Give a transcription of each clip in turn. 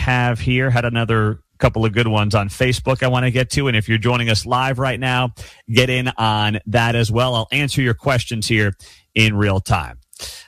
have here. Had another couple of good ones on Facebook I want to get to. And if you're joining us live right now, get in on that as well. I'll answer your questions here in real time.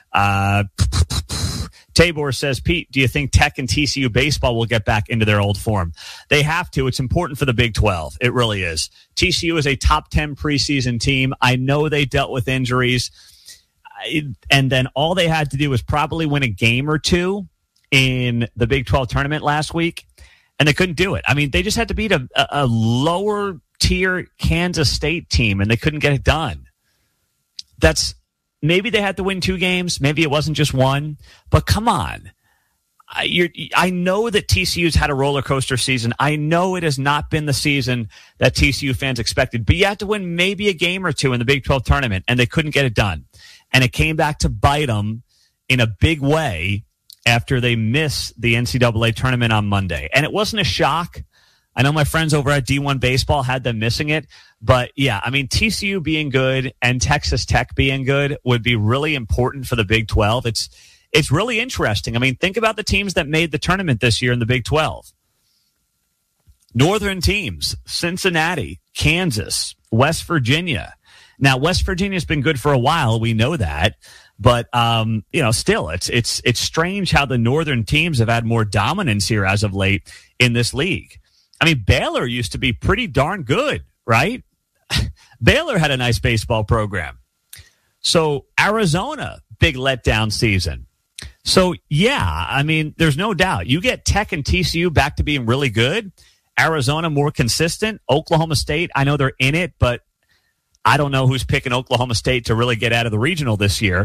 Tabor says, Pete, do you think Tech and TCU baseball will get back into their old form? They have to. It's important for the Big 12. It really is. TCU is a top 10 preseason team. I know they dealt with injuries. And then all they had to do was probably win a game or two in the Big 12 tournament last week. And they couldn't do it. I mean, they just had to beat a lower tier Kansas State team, and they couldn't get it done. Maybe they had to win 2 games. Maybe it wasn't just one. But come on. I know that TCU's had a roller coaster season. I know it has not been the season that TCU fans expected. But you had to win maybe a game or two in the Big 12 tournament, and they couldn't get it done. And it came back to bite them in a big way after they missed the NCAA tournament on Monday. And it wasn't a shock. I know my friends over at D1 Baseball had them missing it. But, yeah, I mean, TCU being good and Texas Tech being good would be really important for the Big 12. It's really interesting. I mean, think about the teams that made the tournament this year in the Big 12. Northern teams, Cincinnati, Kansas, West Virginia. Now, West Virginia's been good for a while. We know that. But, still, it's strange how the northern teams have had more dominance here as of late in this league. I mean, Baylor used to be pretty darn good, right? Baylor had a nice baseball program. So Arizona, big letdown season. So, yeah, I mean, there's no doubt. You get Tech and TCU back to being really good. Arizona more consistent. Oklahoma State, I know they're in it, but I don't know who's picking Oklahoma State to really get out of the regional this year.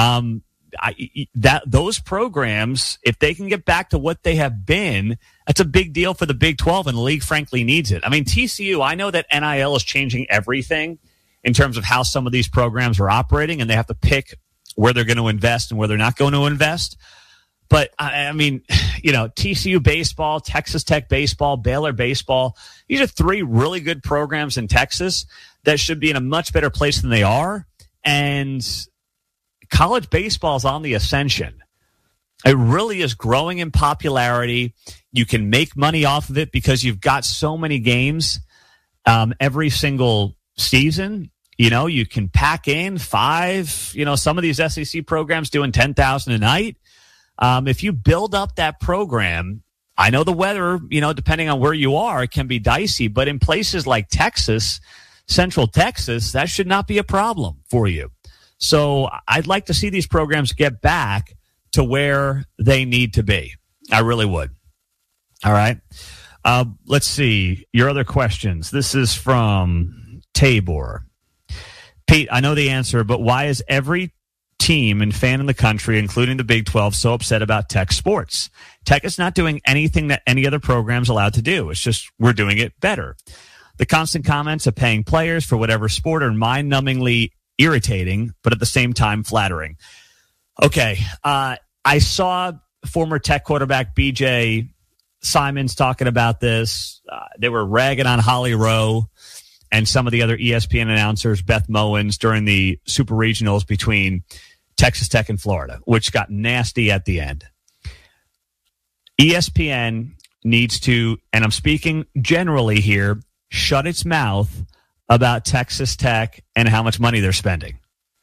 Those programs, if they can get back to what they have been, that's a big deal for the Big 12, and the league frankly needs it. I mean, TCU, I know that NIL is changing everything in terms of how some of these programs are operating, and they have to pick where they're going to invest and where they're not going to invest. But, I mean, TCU baseball, Texas Tech baseball, Baylor baseball, these are 3 really good programs in Texas that should be in a much better place than they are. And college baseball is on the ascension. It really is growing in popularity. You can make money off of it because you've got so many games every single season. You can pack in 5, some of these SEC programs doing 10,000 a night. If you build up that program, I know the weather, depending on where you are, it can be dicey, but in places like Texas, Central Texas, that should not be a problem for you. So I'd like to see these programs get back to where they need to be. I really would. All right. Let's see your other questions. This is from Tabor. Pete, I know the answer, but why is every team and fan in the country, including the Big 12, so upset about Tech sports? Tech is not doing anything that any other program's allowed to do. It's just we're doing it better. The constant comments of paying players for whatever sport are mind-numbingly irritating, but at the same time flattering. Okay, I saw former Tech quarterback B.J. Simons talking about this. They were ragging on Holly Rowe and some of the other ESPN announcers, Beth Mowins, during the Super Regionals between Texas Tech and Florida, which got nasty at the end. ESPN needs to, and I'm speaking generally here, shut its mouth about Texas Tech and how much money they're spending.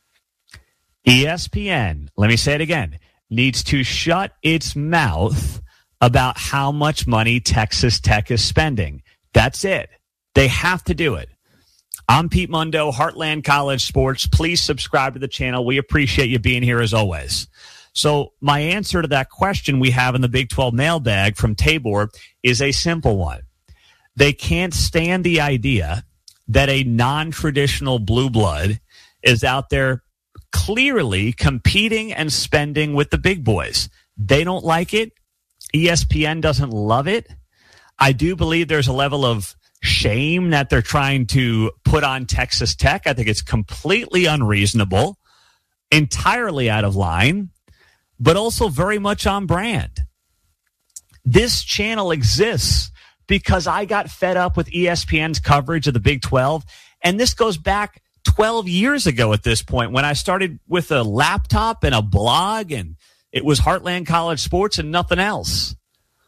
ESPN, let me say it again, needs to shut its mouth about how much money Texas Tech is spending. That's it. They have to do it. I'm Pete Mundo, Heartland College Sports. Please subscribe to the channel. We appreciate you being here as always. So my answer to that question we have in the Big 12 mailbag from Tabor is a simple one. They can't stand the idea that a non-traditional blue blood is out there clearly competing and spending with the big boys. They don't like it. ESPN doesn't love it. I do believe there's a level of shame that they're trying to put on Texas Tech. I think it's completely unreasonable, entirely out of line, but also very much on brand. This channel exists because I got fed up with ESPN's coverage of the Big 12, and this goes back 12 years ago at this point when I started with a laptop and a blog, and it was Heartland College Sports and nothing else.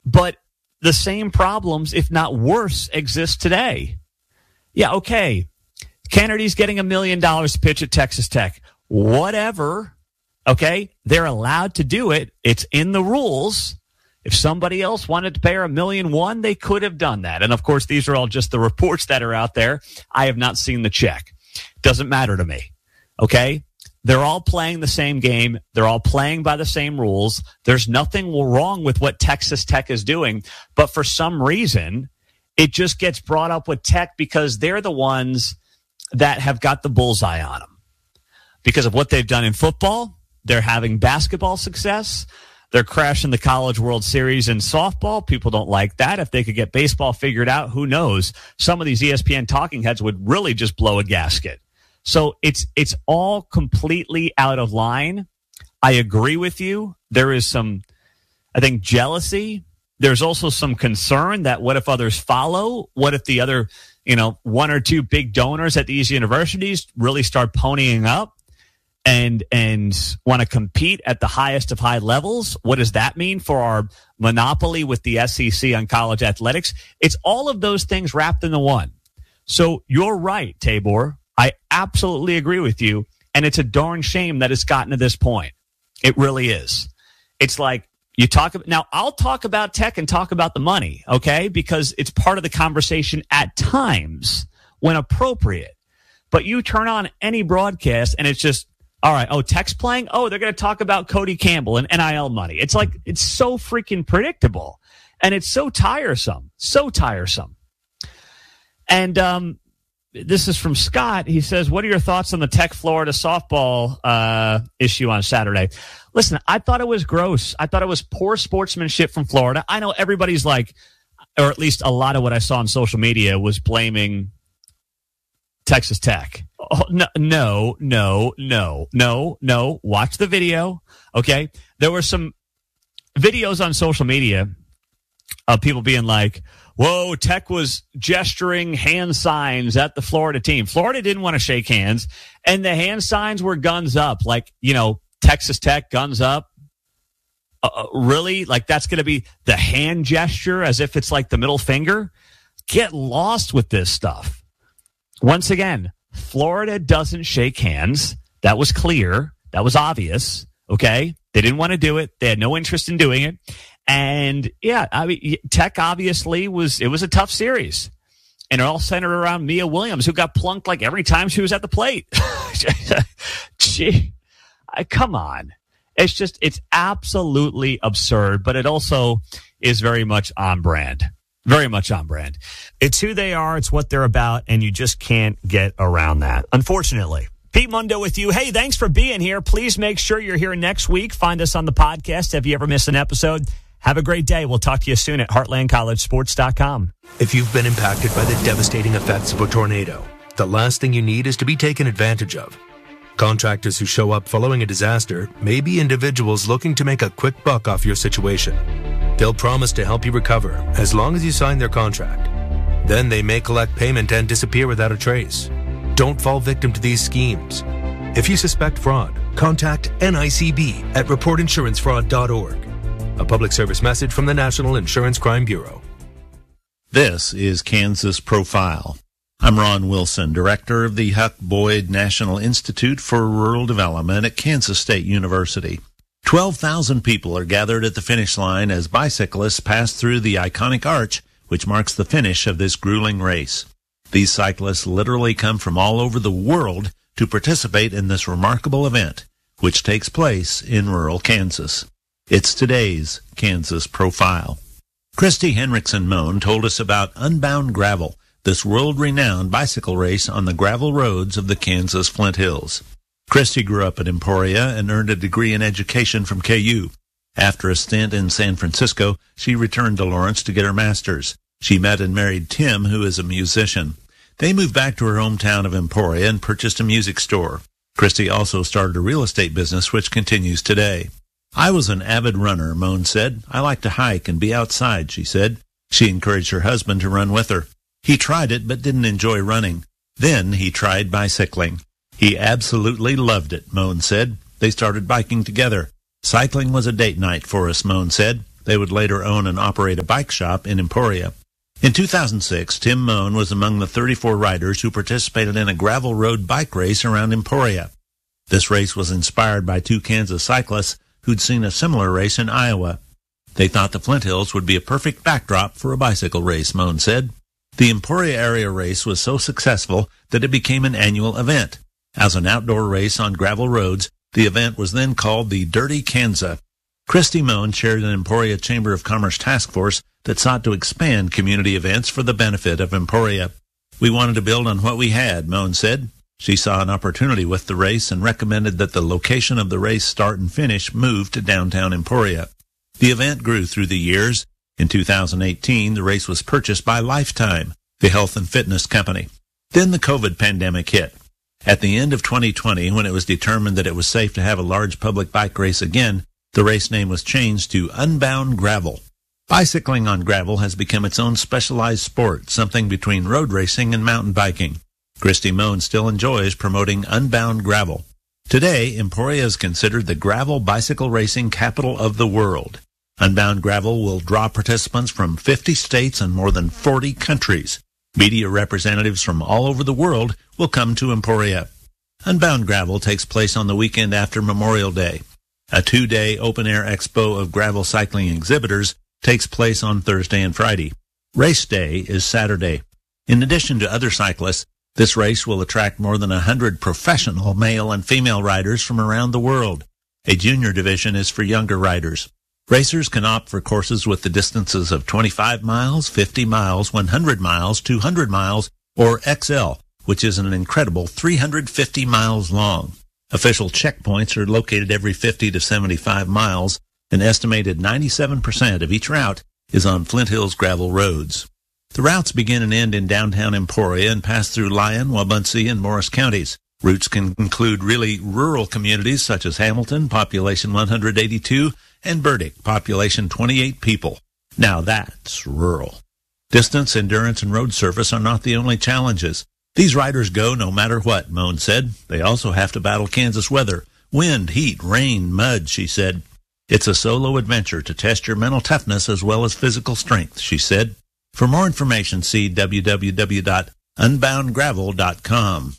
But the same problems, if not worse, exist today. Yeah, okay. Kennedy's getting $1 million to pitch at Texas Tech. Whatever. Okay? They're allowed to do it. It's in the rules. If somebody else wanted to pay her $1.1 million, they could have done that. And of course, these are all just the reports that are out there. I have not seen the check. Doesn't matter to me. Okay? They're all playing the same game. They're all playing by the same rules. There's nothing wrong with what Texas Tech is doing. But for some reason, it just gets brought up with Tech because they're the ones that have got the bullseye on them. Because of what they've done in football, they're having basketball success. They're crashing the College World Series in softball. People don't like that. If they could get baseball figured out, who knows? Some of these ESPN talking heads would really just blow a gasket. So it's all completely out of line. I agree with you. There is some, I think, jealousy. There's also some concern that what if others follow? What if the other, one or two big donors at these universities really start ponying up and want to compete at the highest of high levels? What does that mean for our monopoly with the SEC on college athletics? It's all of those things wrapped into one. So you're right, Tabor. I absolutely agree with you. And it's a darn shame that it's gotten to this point. It really is. It's like now I'll talk about Tech and talk about the money, okay? Because it's part of the conversation at times when appropriate. But you turn on any broadcast and it's just, all right, Tech's playing? Oh, they're going to talk about Cody Campbell and NIL money. It's like, it's so freaking predictable. And it's so tiresome. So tiresome. And this is from Scott. He says, what are your thoughts on the Tech Florida softball issue on Saturday? Listen, I thought it was gross. I thought it was poor sportsmanship from Florida. I know everybody's like, or at least a lot of what I saw on social media was blaming Texas Tech. Oh, no. Watch the video. Okay. There were some videos on social media of people being like, whoa, Tech was gesturing hand signs at the Florida team. Florida didn't want to shake hands, and the hand signs were guns up. Like, Texas Tech, guns up. Really? Like, that's going to be the hand gesture as if it's like the middle finger? Get lost with this stuff. Once again, Florida doesn't shake hands. That was clear. That was obvious. Okay? They didn't want to do it. They had no interest in doing it. And yeah, I mean, Tech obviously it was a tough series, and it all centered around Mia Williams, who got plunked like every time she was at the plate. Come on. It's absolutely absurd, but it also is very much on brand. Very much on brand. It's who they are. It's what they're about. And you just can't get around that, unfortunately. Pete Mundo with you. Hey, thanks for being here. Please make sure you're here next week. Find us on the podcast. Have you ever missed an episode? Have a great day. We'll talk to you soon at heartlandcollegesports.com. If you've been impacted by the devastating effects of a tornado, the last thing you need is to be taken advantage of. Contractors who show up following a disaster may be individuals looking to make a quick buck off your situation. They'll promise to help you recover as long as you sign their contract. Then they may collect payment and disappear without a trace. Don't fall victim to these schemes. If you suspect fraud, contact NICB at reportinsurancefraud.org. A public service message from the National Insurance Crime Bureau. This is Kansas Profile. I'm Ron Wilson, director of the Huck Boyd National Institute for Rural Development at Kansas State University. 12,000 people are gathered at the finish line as bicyclists pass through the iconic arch, which marks the finish of this grueling race. These cyclists literally come from all over the world to participate in this remarkable event, which takes place in rural Kansas. It's today's Kansas Profile. Christy Henriksen Mohn told us about Unbound Gravel, this world-renowned bicycle race on the gravel roads of the Kansas Flint Hills. Christy grew up at Emporia and earned a degree in education from KU. After a stint in San Francisco, she returned to Lawrence to get her master's. She met and married Tim, who is a musician. They moved back to her hometown of Emporia and purchased a music store. Christy also started a real estate business, which continues today. I was an avid runner, Mohn said. I like to hike and be outside, she said. She encouraged her husband to run with her. He tried it but didn't enjoy running. Then he tried bicycling. He absolutely loved it, Mohn said. They started biking together. Cycling was a date night for us, Mohn said. They would later own and operate a bike shop in Emporia. In 2006, Tim Moan was among the 34 riders who participated in a gravel road bike race around Emporia. This race was inspired by two Kansas cyclists who'd seen a similar race in Iowa. They thought the Flint Hills would be a perfect backdrop for a bicycle race, Moan said. The Emporia area race was so successful that it became an annual event. As an outdoor race on gravel roads, the event was then called the Dirty Kanza. Christy Moan chaired an Emporia Chamber of Commerce task force that sought to expand community events for the benefit of Emporia. We wanted to build on what we had, Moan said. She saw an opportunity with the race and recommended that the location of the race start and finish move to downtown Emporia. The event grew through the years. In 2018, the race was purchased by Lifetime, the health and fitness company. Then the COVID pandemic hit. At the end of 2020, when it was determined that it was safe to have a large public bike race again, the race name was changed to Unbound Gravel. Bicycling on gravel has become its own specialized sport, something between road racing and mountain biking. Christy Moan still enjoys promoting Unbound Gravel. Today, Emporia is considered the gravel bicycle racing capital of the world. Unbound Gravel will draw participants from 50 states and more than 40 countries. Media representatives from all over the world will come to Emporia. Unbound Gravel takes place on the weekend after Memorial Day. A 2-day open-air expo of gravel cycling exhibitors takes place on Thursday and Friday. Race day is Saturday. In addition to other cyclists, this race will attract more than 100 professional male and female riders from around the world. A junior division is for younger riders. Racers can opt for courses with the distances of 25 miles, 50 miles, 100 miles, 200 miles, or XL, which is an incredible 350 miles long. Official checkpoints are located every 50 to 75 miles. An estimated 97% of each route is on Flint Hills gravel roads. The routes begin and end in downtown Emporia and pass through Lyon, Wabaunsee, and Morris counties. Routes can include really rural communities such as Hamilton, population 182, and Burdick, population 28 people. Now that's rural. Distance, endurance, and road surface are not the only challenges. These riders go no matter what, Moan said. They also have to battle Kansas weather, wind, heat, rain, mud, she said. It's a solo adventure to test your mental toughness as well as physical strength, she said. For more information, see www.unboundgravel.com.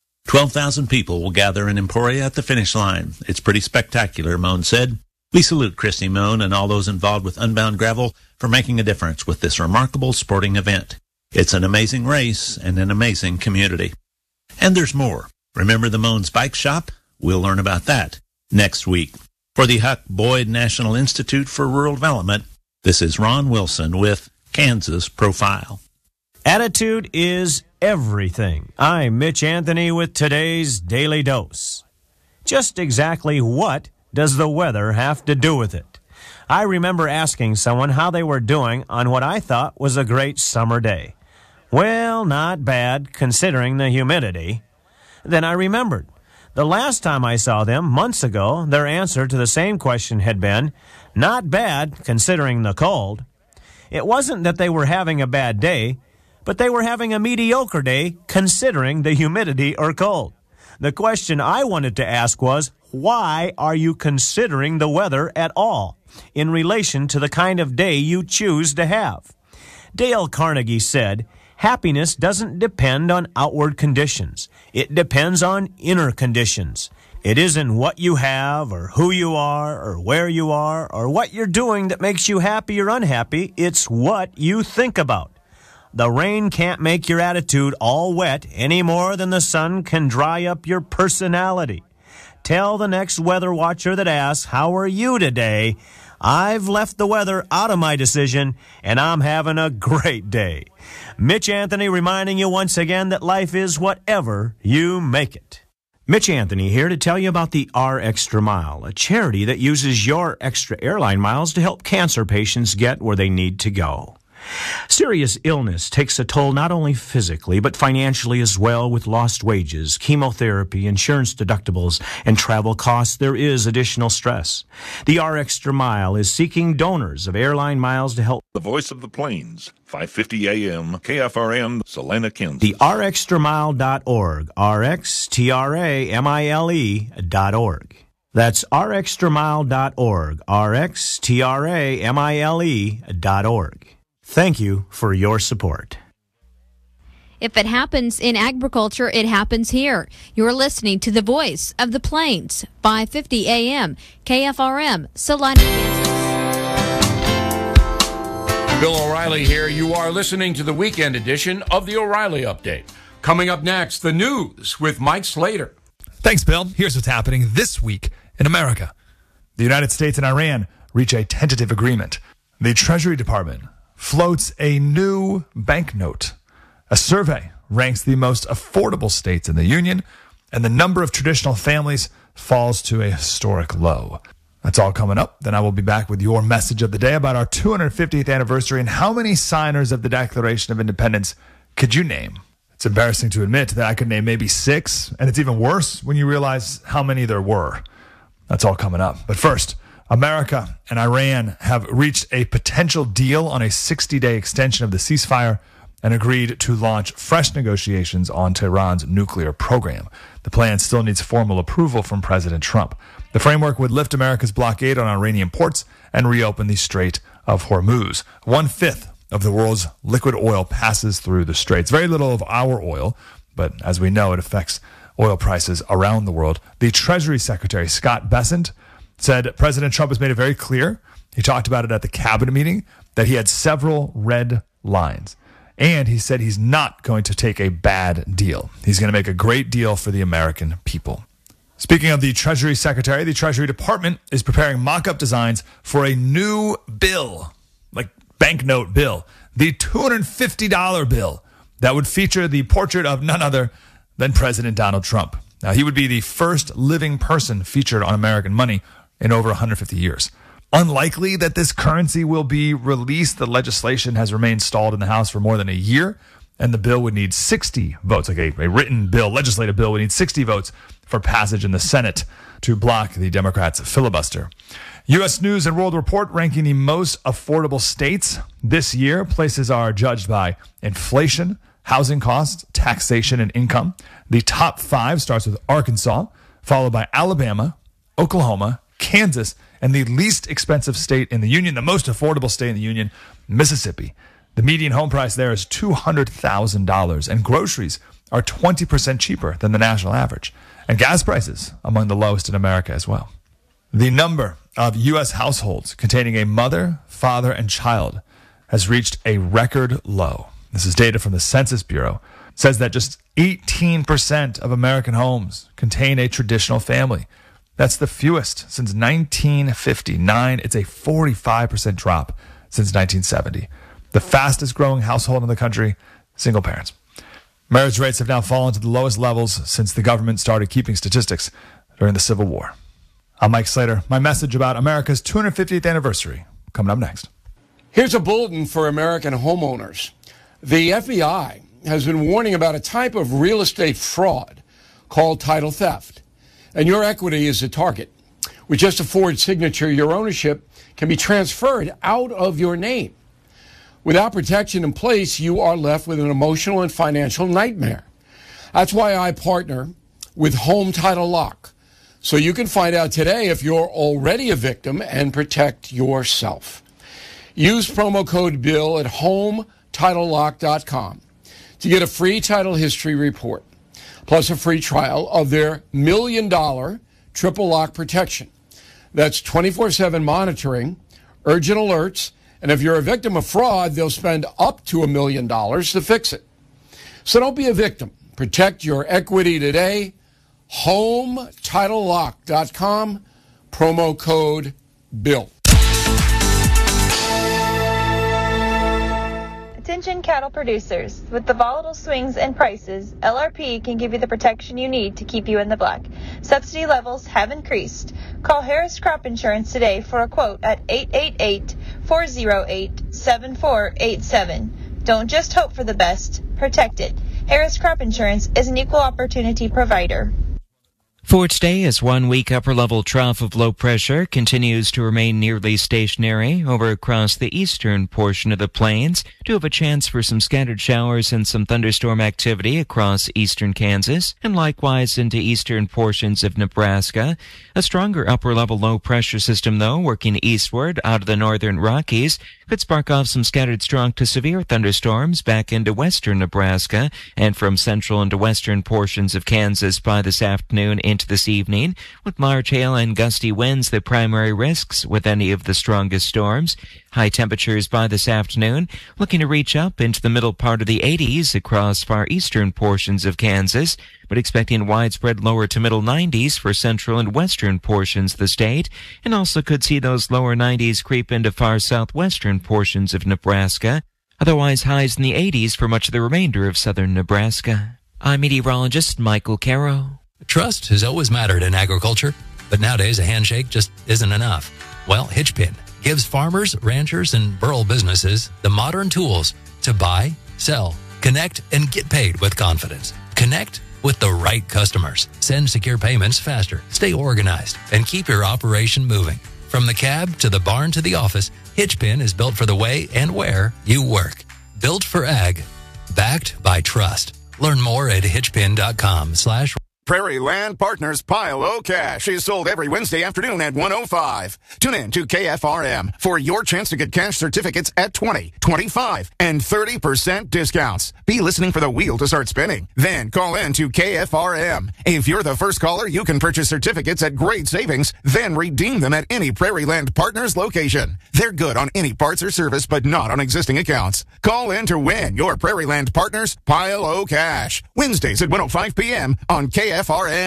12,000 people will gather in Emporia at the finish line. It's pretty spectacular, Moan said. We salute Christy Moan and all those involved with Unbound Gravel for making a difference with this remarkable sporting event. It's an amazing race and an amazing community. And there's more. Remember the Moan's Bike Shop? We'll learn about that next week. For the Huck Boyd National Institute for Rural Development, this is Ron Wilson with Kansas Profile. Attitude is everything. I'm Mitch Anthony with today's Daily Dose. Just exactly what does the weather have to do with it? I remember asking someone how they were doing on what I thought was a great summer day. Well, not bad, considering the humidity. Then I remembered. The last time I saw them, months ago, their answer to the same question had been, not bad, considering the cold. It wasn't that they were having a bad day, but they were having a mediocre day, considering the humidity or cold. The question I wanted to ask was, why are you considering the weather at all in relation to the kind of day you choose to have? Dale Carnegie said, happiness doesn't depend on outward conditions. It depends on inner conditions. It isn't what you have or who you are or where you are or what you're doing that makes you happy or unhappy. It's what you think about. The rain can't make your attitude all wet any more than the sun can dry up your personality. Tell the next weather watcher that asks, how are you today? I've left the weather out of my decision, and I'm having a great day. Mitch Anthony reminding you once again that life is whatever you make it. Mitch Anthony here to tell you about the R Extra Mile, a charity that uses your extra airline miles to help cancer patients get where they need to go. Serious illness takes a toll not only physically, but financially as well. With lost wages, chemotherapy, insurance deductibles, and travel costs, there is additional stress. The R Extra Mile is seeking donors of airline miles to help. The Voice of the Plains, 550 AM, KFRN, Salina, Kansas. The rxtramile.org, rxtramile.org. That's rxtramile.org, rxtramile.org. Thank you for your support. If it happens in agriculture, it happens here. You're listening to the voice of the Plains, 550 AM, KFRM, Salina, Kansas. Bill O'Reilly here. You are listening to the weekend edition of the O'Reilly Update. Coming up next, the news with Mike Slater. Thanks, Bill. Here's what's happening this week in America. The United States and Iran reach a tentative agreement. The Treasury Department floats a new banknote. A survey ranks the most affordable states in the Union, and the number of traditional families falls to a historic low. That's all coming up. Then I will be back with your message of the day about our 250th anniversary and how many signers of the Declaration of Independence could you name? It's embarrassing to admit that I could name maybe 6, and it's even worse when you realize how many there were. That's all coming up. But first, America and Iran have reached a potential deal on a 60-day extension of the ceasefire and agreed to launch fresh negotiations on Tehran's nuclear program. The plan still needs formal approval from President Trump. The framework would lift America's blockade on Iranian ports and reopen the Strait of Hormuz. 1/5 of the world's liquid oil passes through the straits. Very little of our oil, but as we know, it affects oil prices around the world. The Treasury Secretary, Scott Bessent, said President Trump has made it very clear, he talked about it at the cabinet meeting, that he had several red lines. And he said he's not going to take a bad deal. He's going to make a great deal for the American people. Speaking of the Treasury Secretary, the Treasury Department is preparing mock-up designs for a new bill, like banknote bill, the $250 bill that would feature the portrait of none other than President Donald Trump. Now, he would be the first living person featured on American money in over 150 years. Unlikely that this currency will be released. The legislation has remained stalled in the House for more than a year, and the bill would need 60 votes, like a written bill, legislative bill would need 60 votes for passage in the Senate to block the Democrats' filibuster. U.S. News and World Report ranking the most affordable states this year. Places are judged by inflation, housing costs, taxation, and income. The top 5 starts with Arkansas, followed by Alabama, Oklahoma, Kansas, and the least expensive state in the Union, the most affordable state in the Union, Mississippi. The median home price there is $200,000, and groceries are 20% cheaper than the national average. And gas prices among the lowest in America as well. The number of U.S. households containing a mother, father, and child has reached a record low. This is data from the Census Bureau. It says that just 18% of American homes contain a traditional family. That's the fewest since 1959. It's a 45% drop since 1970. The fastest growing household in the country, single parents. Marriage rates have now fallen to the lowest levels since the government started keeping statistics during the Civil War. I'm Mike Slater. My message about America's 250th anniversary coming up next. Here's a bulletin for American homeowners. The FBI has been warning about a type of real estate fraud called title theft. And your equity is a target. With just a forged signature, your ownership can be transferred out of your name. Without protection in place, you are left with an emotional and financial nightmare. That's why I partner with Home Title Lock, so you can find out today if you're already a victim and protect yourself. Use promo code BILL at HomeTitleLock.com to get a free title history report, plus a free trial of their $1 million triple lock protection. That's 24/7 monitoring, urgent alerts, and if you're a victim of fraud, they'll spend up to $1 million to fix it. So don't be a victim. Protect your equity today. HomeTitleLock.com, promo code BILL. Attention cattle producers. With the volatile swings in prices, LRP can give you the protection you need to keep you in the black. Subsidy levels have increased. Call Harris Crop Insurance today for a quote at 888-408-7487. Don't just hope for the best, protect it. Harris Crop Insurance is an equal opportunity provider. For today, as 1 weak upper-level trough of low pressure continues to remain nearly stationary over across the eastern portion of the plains, do have a chance for some scattered showers and some thunderstorm activity across eastern Kansas, and likewise into eastern portions of Nebraska. A stronger upper-level low-pressure system, though, working eastward out of the northern Rockies, could spark off some scattered strong to severe thunderstorms back into western Nebraska and from central into western portions of Kansas by this afternoon into this evening, with large hail and gusty winds the primary risks with any of the strongest storms. High temperatures by this afternoon looking to reach up into the middle part of the 80s across far eastern portions of Kansas, but expecting widespread lower to middle 90s for central and western portions of the state, and also could see those lower 90s creep into far southwestern portions of Nebraska. Otherwise, highs in the 80s for much of the remainder of southern Nebraska. I'm meteorologist Michael Caro. Trust has always mattered in agriculture, but nowadays a handshake just isn't enough. Well, Hitchpin gives farmers, ranchers, and rural businesses the modern tools to buy, sell, connect, and get paid with confidence. Connect with the right customers. Send secure payments faster. Stay organized and keep your operation moving. From the cab to the barn to the office, Hitchpin is built for the way and where you work. Built for ag, backed by trust. Learn more at hitchpin.com/ Prairie Land Partners Pile O Cash is sold every Wednesday afternoon at 1:05. Tune in to KFRM for your chance to get cash certificates at 20, 25, and 30% discounts. Be listening for the wheel to start spinning. Then call in to KFRM. If you're the first caller, you can purchase certificates at great savings, then redeem them at any Prairie Land Partners location. They're good on any parts or service, but not on existing accounts. Call in to win your Prairie Land Partners Pile O Cash. Wednesdays at 1:05 p.m. on KFRM.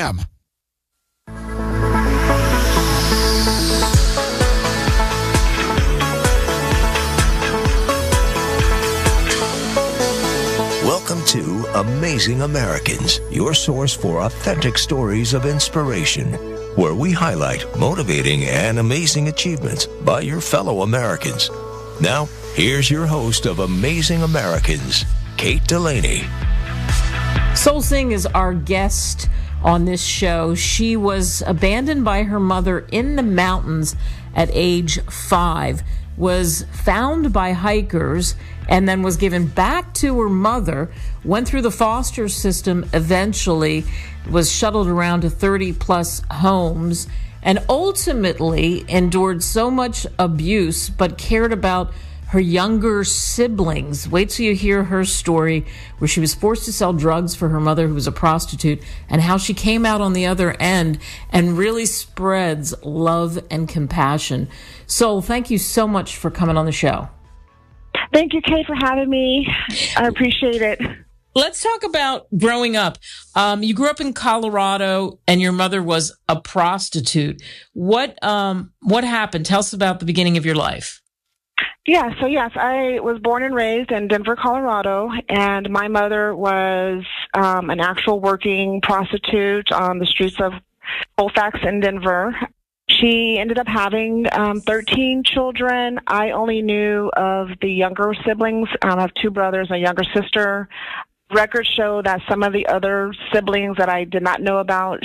Welcome to Amazing Americans, your source for authentic stories of inspiration, where we highlight motivating and amazing achievements by your fellow Americans. Now, here's your host of Amazing Americans, Kate Delaney. Soul Singh is our guest on this show. She was abandoned by her mother in the mountains at age 5, was found by hikers, and then was given back to her mother, went through the foster system, eventually was shuttled around to 30-plus homes, and ultimately endured so much abuse, but cared about her younger siblings. Wait till you hear her story, where she was forced to sell drugs for her mother, who was a prostitute, and how she came out on the other end and really spreads love and compassion. Soul, thank you so much for coming on the show. Thank you, Kate, for having me. I appreciate it. Let's talk about growing up. You grew up in Colorado, and your mother was a prostitute. What happened? Tell us about the beginning of your life. Yeah, so yes, I was born and raised in Denver, Colorado, and my mother was an actual working prostitute on the streets of Colfax in Denver. She ended up having 13 children. I only knew of the younger siblings. I have 2 brothers, a younger sister. Records show that some of the other siblings that I did not know about,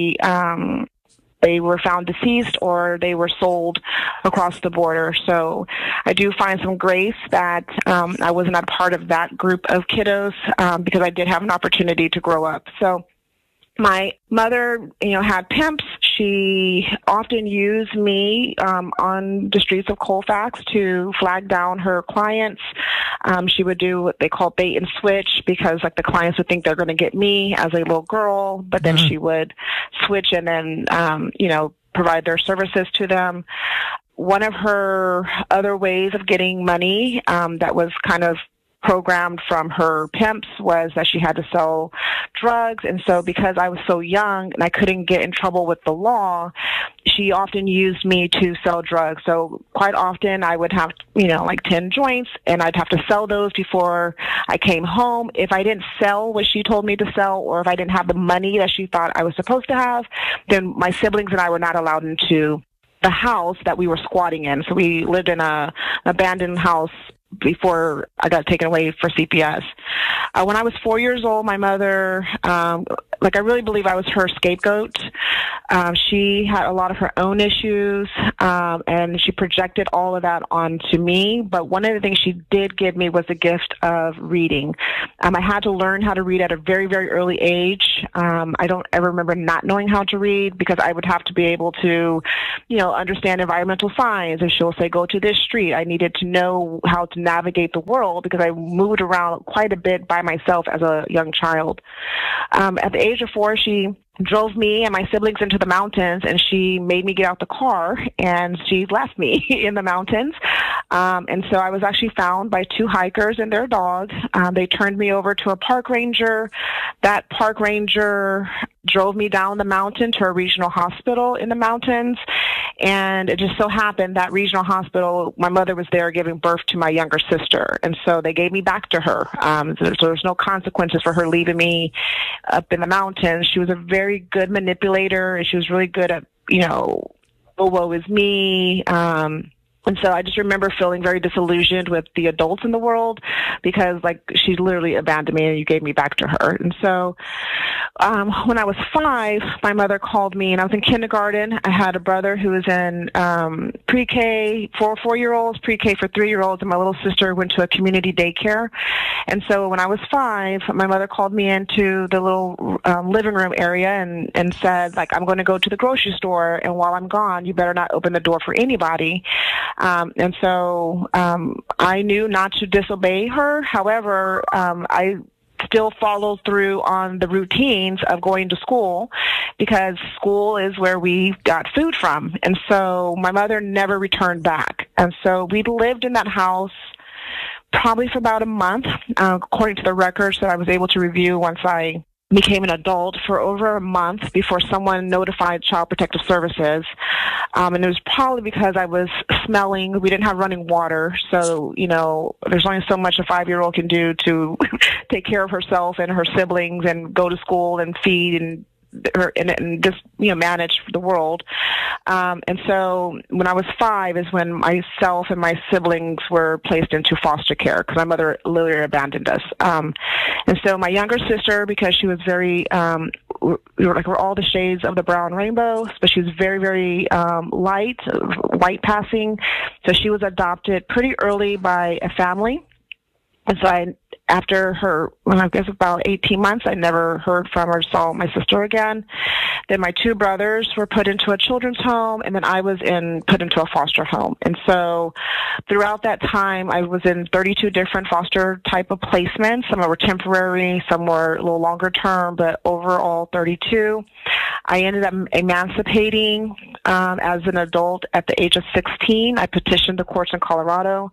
they were found deceased or they were sold across the border. So I do find some grace that I was not part of that group of kiddos because I did have an opportunity to grow up. So my mother, had pimps. She often used me on the streets of Colfax to flag down her clients. She would do what they call bait and switch, because the clients would think they're going to get me as a little girl, but then she would switch and then, provide their services to them. One of her other ways of getting money that was kind of programmed from her pimps was that she had to sell drugs. And so because I was so young and I couldn't get in trouble with the law, she often used me to sell drugs. So quite often I would have, 10 joints, and I'd have to sell those before I came home. If I didn't sell what she told me to sell, or if I didn't have the money that she thought I was supposed to have, then my siblings and I were not allowed into the house that we were squatting in. So we lived in an abandoned house before I got taken away for CPS. When I was 4 years old, my mother, I really believe I was her scapegoat. She had a lot of her own issues, and she projected all of that onto me. But one of the things she did give me was the gift of reading. I had to learn how to read at a very, very early age. I don't ever remember not knowing how to read because I would have to be able to, understand environmental signs. And she'll say, go to this street. I needed to know how to navigate the world because I moved around quite a bit by myself as a young child. At the age of 4, she drove me and my siblings into the mountains, and she made me get out the car, and she left me in the mountains. And so I was actually found by 2 hikers and their dog. They turned me over to a park ranger. That park ranger drove me down the mountain to a regional hospital in the mountains. And it just so happened that regional hospital, my mother was there giving birth to my younger sister. And so they gave me back to her. So there's no consequences for her leaving me up in the mountains. She was a very good manipulator, and she was really good at, woe is me. And so I just remember feeling very disillusioned with the adults in the world because, she literally abandoned me and you gave me back to her. And so when I was 5, my mother called me, and I was in kindergarten. I had a brother who was in pre-K for 4-year-olds, pre-K for 3-year-olds, and my little sister went to a community daycare. And so when I was 5, my mother called me into the little living room area and said, I'm going to go to the grocery store, and while I'm gone, you better not open the door for anybody. And so I knew not to disobey her. However, I still followed through on the routines of going to school because school is where we got food from. And so my mother never returned back. And so we lived in that house probably for about a month, according to the records that I was able to review once I became an adult, for over a month before someone notified Child Protective Services. And it was probably because I was smelling. We didn't have running water. So, there's only so much a 5-year-old can do to take care of herself and her siblings and go to school and feed and just, manage the world. And so when I was 5 is when myself and my siblings were placed into foster care because my mother literally abandoned us. And so my younger sister, because she was very, we're all the shades of the brown rainbow, but she was very, very light, white passing. So she was adopted pretty early by a family. And so after her, I guess about 18 months, I never heard from or saw my sister again. Then my 2 brothers were put into a children's home, and then I was put into a foster home. And so throughout that time, I was in 32 different foster type of placements. Some were temporary, some were a little longer term, but overall 32. I ended up emancipating as an adult at the age of 16. I petitioned the courts in Colorado.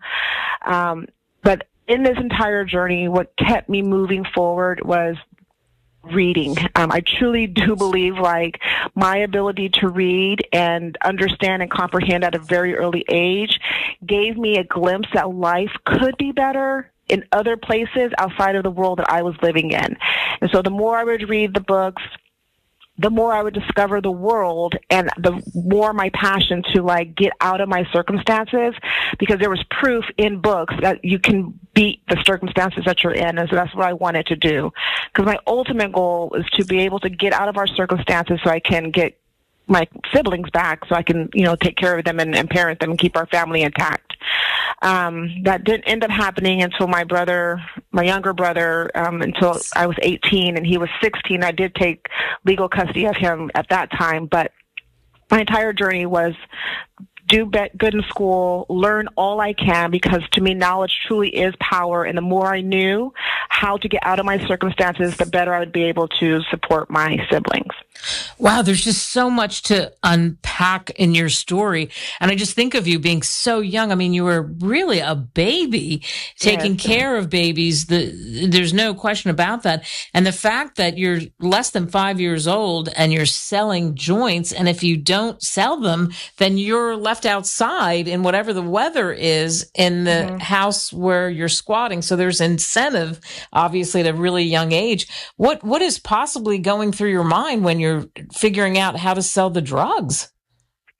But in this entire journey, what kept me moving forward was reading. I truly do believe my ability to read and understand and comprehend at a very early age gave me a glimpse that life could be better in other places outside of the world that I was living in. And so the more I would read the books, the more I would discover the world, and the more my passion to get out of my circumstances, because there was proof in books that you can beat the circumstances that you're in. And so that's what I wanted to do. Because my ultimate goal is to be able to get out of our circumstances so I can get my siblings back, so I can, take care of them and parent them and keep our family intact. That didn't end up happening until my younger brother, until I was 18 and he was 16. I did take legal custody of him at that time, but my entire journey was do good in school, learn all I can, because to me, knowledge truly is power. And the more I knew how to get out of my circumstances, the better I would be able to support my siblings. Wow, there's just so much to unpack in your story. And I just think of you being so young. I mean, you were really a baby, taking care of babies. There's no question about that. And the fact that you're less than 5 years old and you're selling joints, and if you don't sell them, then you're left outside in whatever the weather is in the house where you're squatting. So there's incentive, obviously, at a really young age. What is possibly going through your mind when you're figuring out how to sell the drugs?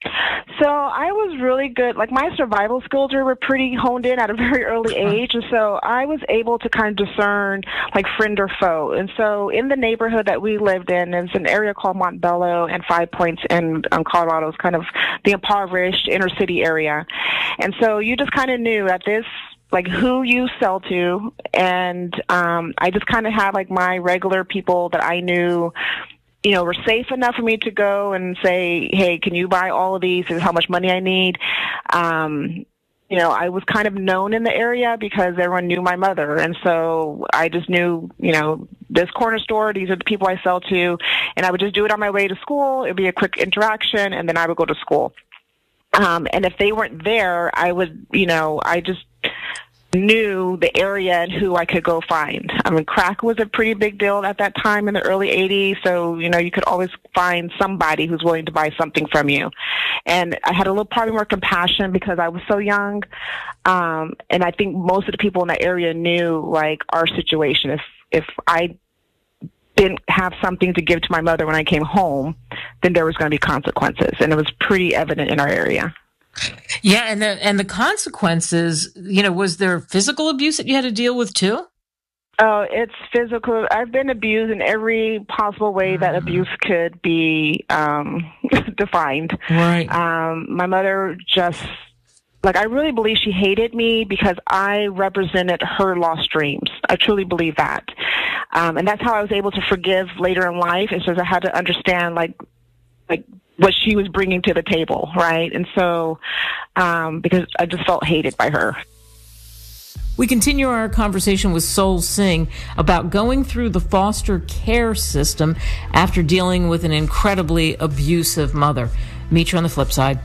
So I was really good. Like, my survival skills were pretty honed in at a very early age. And so I was able to kind of discern, like, friend or foe. And so in the neighborhood that we lived in, there's an area called Montbello and Five Points in Colorado. It's kind of the impoverished inner city area. And so you just kind of knew that this, like, who you sell to. And I just kind of had, like, my regular people that I knew, you know, were safe enough for me to go and say, hey, can you buy all of these? This is how much money I need. You know, I was kind of known in the area because everyone knew my mother. And so I just knew, you know, this corner store, these are the people I sell to. And I would just do it on my way to school. It would be a quick interaction, and then I would go to school. And if they weren't there, I would, you know, I just knew the area and who I could go find. I mean, crack was a pretty big deal at that time in the early 80s, so, you know, you could always find somebody who's willing to buy something from you. And I had a little probably more compassion because I was so young, and I think most of the people in that area knew, like, our situation. If I didn't have something to give to my mother when I came home, then there was going to be consequences, and it was pretty evident in our area. Yeah, and the consequences, you know, was there physical abuse that you had to deal with too? Oh, it's physical. I've been abused in every possible way that abuse could be defined. Right. My mother just, like, I really believe she hated me because I represented her lost dreams. I truly believe that. And that's how I was able to forgive later in life. It's just I had to understand, like what she was bringing to the table, right? And so, because I just felt hated by her. We continue our conversation with Sol Singh about going through the foster care system after dealing with an incredibly abusive mother. Meet you on the flip side.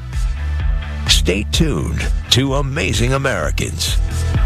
Stay tuned to Amazing Americans.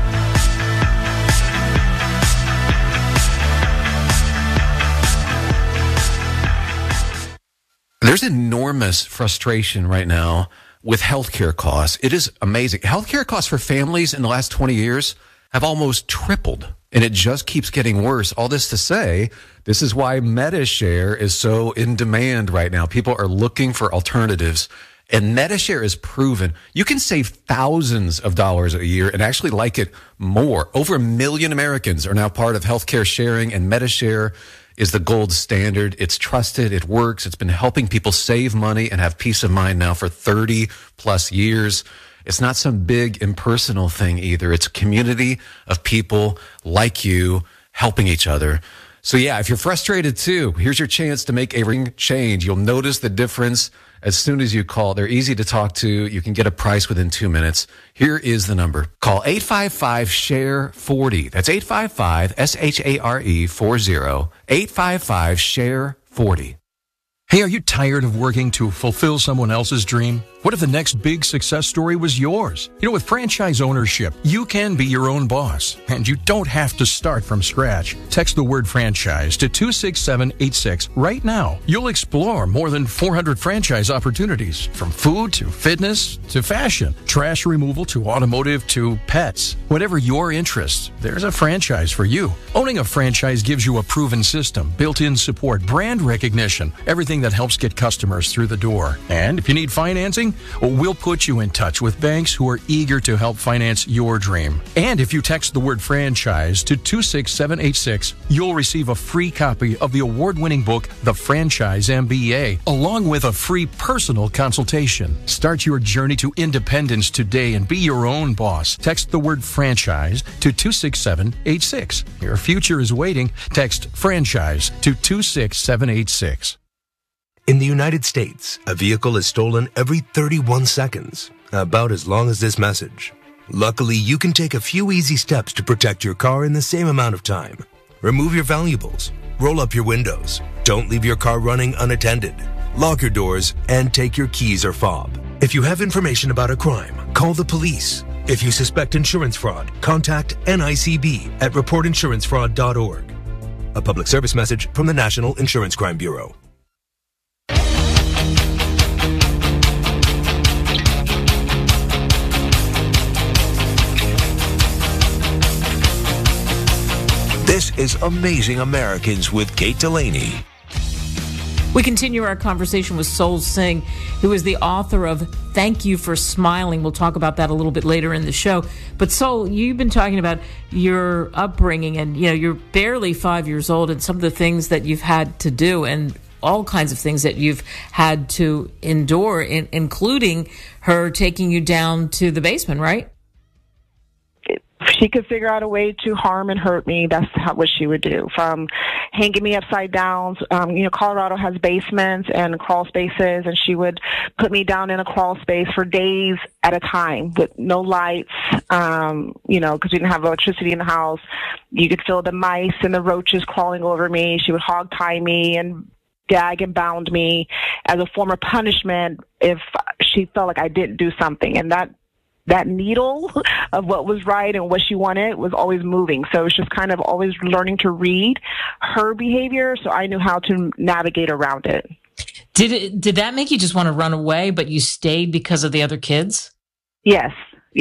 There's enormous frustration right now with healthcare costs. It is amazing. Healthcare costs for families in the last 20 years have almost tripled, and it just keeps getting worse. All this to say, this is why MediShare is so in demand right now. People are looking for alternatives, and MediShare is proven. You can save thousands of dollars a year and actually like it more. Over 1 million Americans are now part of healthcare sharing, and MediShare is the gold standard. It's trusted. It works. It's been helping people save money and have peace of mind now for 30 plus years. It's not some big impersonal thing either. It's a community of people like you helping each other. So yeah, if you're frustrated too, here's your chance to make a ring change. You'll notice the difference as soon as you call. They're easy to talk to. You can get a price within 2 minutes. Here is the number. Call 855-SHARE-40. That's 855-SHARE-40. 855-SHARE-40. Hey, are you tired of working to fulfill someone else's dream? What if the next big success story was yours? You know, with franchise ownership, you can be your own boss, and you don't have to start from scratch. Text the word franchise to 26786 right now. You'll explore more than 400 franchise opportunities, from food to fitness to fashion, trash removal to automotive to pets. Whatever your interest, there's a franchise for you. Owning a franchise gives you a proven system, built-in support, brand recognition, everything that helps get customers through the door. And if you need financing, we'll put you in touch with banks who are eager to help finance your dream. And if you text the word franchise to 26786, you'll receive a free copy of the award-winning book, The Franchise MBA, along with a free personal consultation. Start your journey to independence today and be your own boss. Text the word franchise to 26786. Your future is waiting. Text franchise to 26786. In the United States, a vehicle is stolen every 31 seconds, about as long as this message. Luckily, you can take a few easy steps to protect your car in the same amount of time. Remove your valuables, roll up your windows, don't leave your car running unattended, lock your doors, and take your keys or fob. If you have information about a crime, call the police. If you suspect insurance fraud, contact NICB at reportinsurancefraud.org. A public service message from the National Insurance Crime Bureau. This is Amazing Americans with Kate Delaney. We continue our conversation with Sol Singh, who is the author of Thank You for Smiling. We'll talk about that a little bit later in the show. But Sol, you've been talking about your upbringing, and you're barely 5 years old, and some of the things that you've had to do, and all kinds of things that you've had to endure, including her taking you down to the basement, right? If she could figure out a way to harm and hurt me, that's what she would do. From hanging me upside down, Colorado has basements and crawl spaces, and she would put me down in a crawl space for days at a time with no lights, because we didn't have electricity in the house. You could feel the mice and the roaches crawling over me. She would hog tie me and gag and bound me as a form of punishment if she felt like I didn't do something. And that needle of what was right and what she wanted was always moving. So it was just kind of always learning to read her behavior, so I knew how to navigate around it. Did that make you just want to run away, but you stayed because of the other kids? Yes.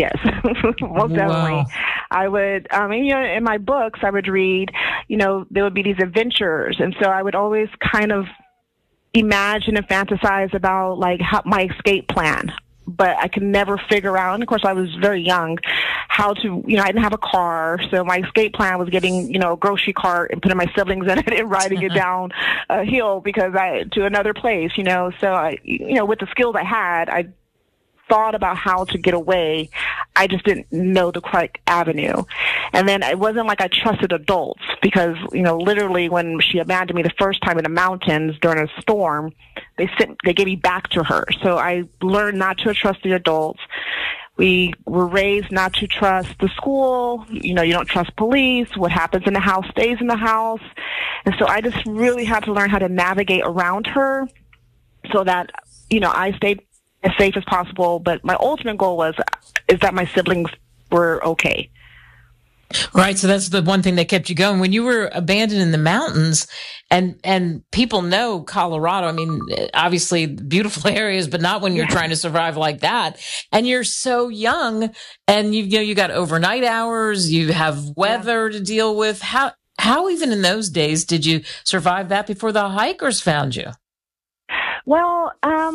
Most definitely. I would, in my books, I would read, there would be these adventures. And so I would always kind of imagine and fantasize about my escape plan. But I could never figure out, and of course I was very young, how to, I didn't have a car, so my escape plan was getting, a grocery cart and putting my siblings in it and riding it down a hill to another place, so I, with the skills I had, I thought about how to get away. I just didn't know the correct avenue. And then it wasn't like I trusted adults because, literally when she abandoned me the first time in the mountains during a storm, they gave me back to her. So I learned not to trust the adults. We were raised not to trust the school. You don't trust police. What happens in the house stays in the house. And so I just really had to learn how to navigate around her so that, I stayed as safe as possible. But my ultimate goal is that my siblings were okay. Right. So that's the one thing that kept you going. When you were abandoned in the mountains, and people know Colorado, I mean, obviously beautiful areas, but not when you're trying to survive like that. And you're so young, and you got overnight hours, you have weather to deal with. How even in those days did you survive that before the hikers found you? Well,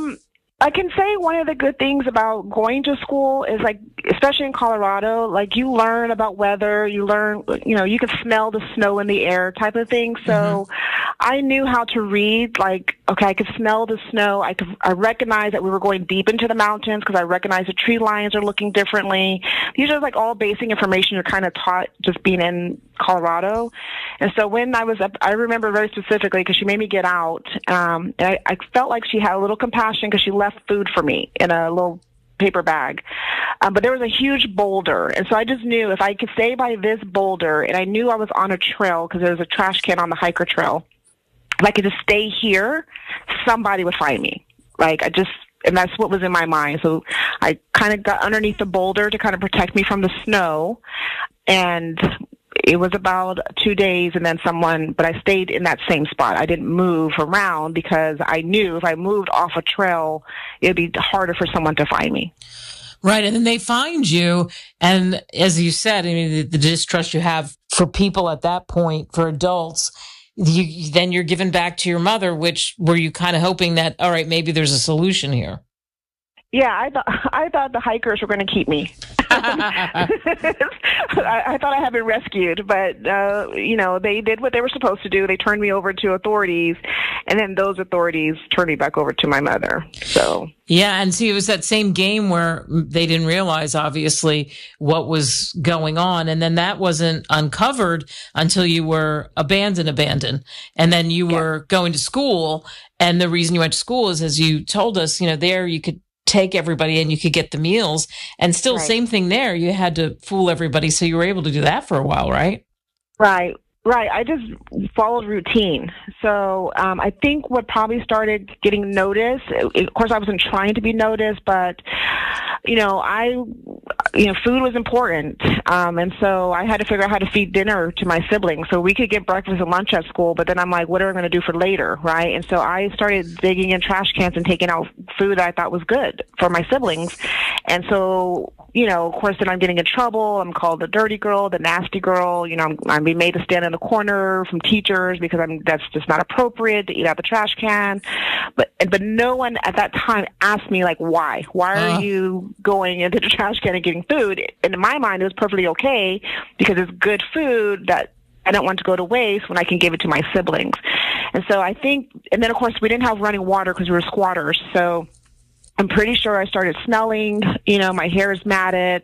I can say one of the good things about going to school is especially in Colorado, you learn about weather, you learn, you can smell the snow in the air type of thing. So I knew how to read, okay, I could smell the snow. I recognized that we were going deep into the mountains because I recognized the tree lines are looking differently. These are all basic information you're kind of taught just being in Colorado. And so when I was up, I remember very specifically because she made me get out. And I felt like she had a little compassion because she left food for me in a little paper bag. But there was a huge boulder. And so I just knew if I could stay by this boulder, and I knew I was on a trail because there was a trash can on the hiker trail. If I could just stay here, somebody would find me. And that's what was in my mind. So I kind of got underneath the boulder to kind of protect me from the snow. And it was about 2 days and then but I stayed in that same spot. I didn't move around because I knew if I moved off a trail, it'd be harder for someone to find me. Right. And then they find you. And as you said, I mean, the distrust you have for people at that point, for adults, then you're given back to your mother, which were you kind of hoping that, all right, maybe there's a solution here? Yeah, I thought the hikers were going to keep me. I thought I had been rescued, but they did what they were supposed to do. They turned me over to authorities, and then those authorities turned me back over to my mother. So yeah, and see, it was that same game where they didn't realize obviously what was going on, and then that wasn't uncovered until you were abandoned, and then you were going to school. And the reason you went to school is, as you told us, there you could take everybody and you could get the meals, and still same thing there. You had to fool everybody. So you were able to do that for a while, right? Right. I just followed routine. So I think what probably started getting noticed, of course I wasn't trying to be noticed, but food was important. And so I had to figure out how to feed dinner to my siblings. So we could get breakfast and lunch at school, but then I'm like, what are we going to do for later, right? And so I started digging in trash cans and taking out food that I thought was good for my siblings. And so of course, then I'm getting in trouble. I'm called the dirty girl, the nasty girl. I'm being made to stand in the corner from teachers because that's just not appropriate to eat out the trash can. But no one at that time asked me, like, why? Why are you going into the trash can and getting food? And in my mind, it was perfectly okay because it's good food that I don't want to go to waste when I can give it to my siblings. And so I think, and then, of course, we didn't have running water because we were squatters. So I'm pretty sure I started smelling, my hair is matted.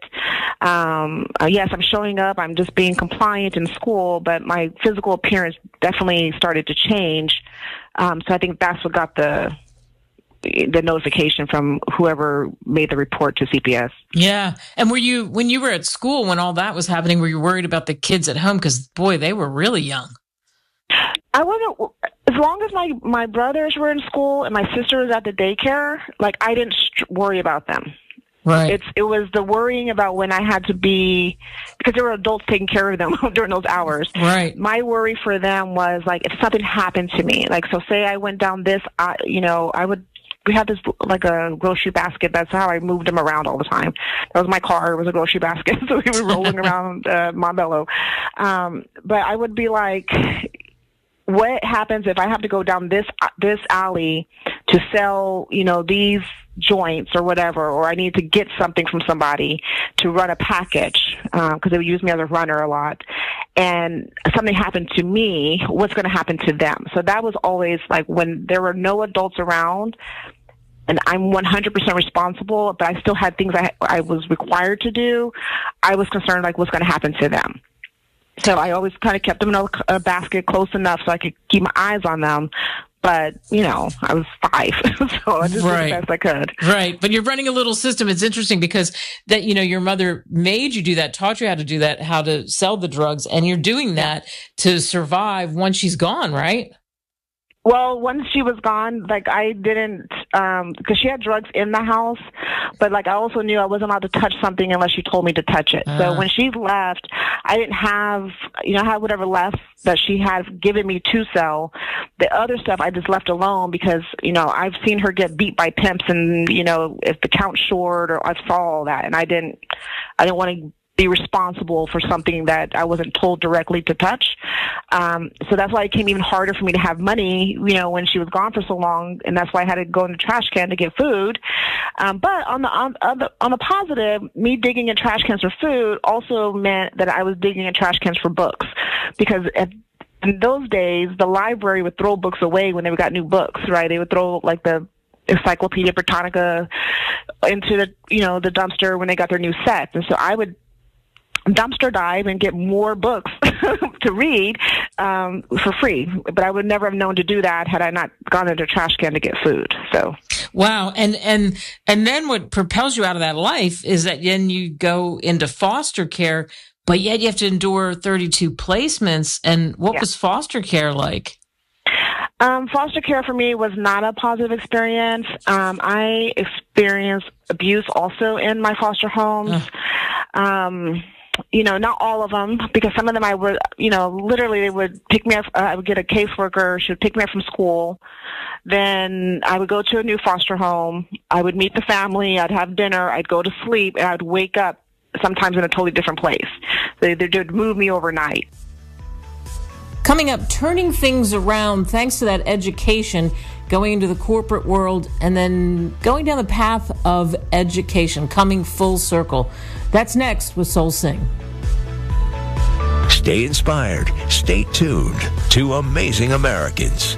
Yes, I'm showing up. I'm just being compliant in school, but my physical appearance definitely started to change. So I think that's what got the notification from whoever made the report to CPS. Yeah. And when you were at school, when all that was happening, were you worried about the kids at home? Because, boy, they were really young. I wasn't, as long as my brothers were in school and my sister was at the daycare, like, I didn't worry about them. Right. It was the worrying about when I had to be, because there were adults taking care of them during those hours. Right. My worry for them was, like, if something happened to me, like, so say I went down this, we had this, like, a grocery basket. That's how I moved them around all the time. That was my car. It was a grocery basket. So we were rolling around Montbello. But I would be like, what happens if I have to go down this alley to sell, these joints or whatever, or I need to get something from somebody to run a package, because they would use me as a runner a lot, and something happened to me, what's going to happen to them? So that was always, like, when there were no adults around, and I'm 100% responsible, but I still had things I was required to do, I was concerned, like, what's going to happen to them. So I always kind of kept them in a basket close enough so I could keep my eyes on them. But, I was 5, so I just did the best I could. Right. But you're running a little system. It's interesting because that, your mother made you do that, taught you how to do that, how to sell the drugs, and you're doing that to survive once she's gone, right? Well, once she was gone, like, I didn't, because she had drugs in the house, but, like, I also knew I wasn't allowed to touch something unless she told me to touch it. So when she left, I didn't have, I had whatever left that she had given me to sell. The other stuff I just left alone because, I've seen her get beat by pimps and, if the count's short, or I saw all that, and I didn't want to be responsible for something that I wasn't told directly to touch. So that's why it became even harder for me to have money, when she was gone for so long, and that's why I had to go in the trash can to get food. But on the positive, me digging in trash cans for food also meant that I was digging in trash cans for books, because in those days, the library would throw books away when they got new books, right? They would throw, like, the Encyclopedia Britannica into the dumpster when they got their new sets. And so I would dumpster dive and get more books to read for free, but I would never have known to do that had I not gone into a trash can to get food. So wow. And then what propels you out of that life is that then you go into foster care, but yet you have to endure 32 placements. And what was foster care like? Foster care for me was not a positive experience. I experienced abuse also in my foster homes. Not all of them, because some of them I would, literally they would pick me up. I would get a caseworker. She would pick me up from school. Then I would go to a new foster home. I would meet the family. I'd have dinner. I'd go to sleep, and I'd wake up sometimes in a totally different place. They would move me overnight. Coming up, turning things around thanks to that education, going into the corporate world, and then going down the path of education, coming full circle. That's next with Soul Sing. Stay inspired. Stay tuned to Amazing Americans.